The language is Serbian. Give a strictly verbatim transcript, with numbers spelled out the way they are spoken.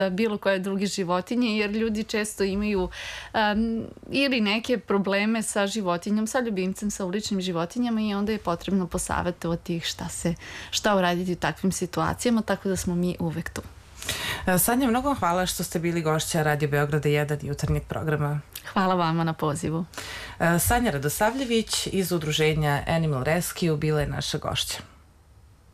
bilo koje druge životinje, jer ljudi često imaju um, ili neke probleme sa životinjom, sa ljubimcem, sa uličnim životinjama i onda je potrebno posavetovati ih šta, se, šta uraditi u takvim situacijama, tako da smo mi uvek tu. Sanja, mnogo hvala što ste bili gošća Radio Beograda jedan jutarnjeg programa. Hvala vama na pozivu. Sanja Radosavljević iz udruženja Animal Rescue bila je naša gošća.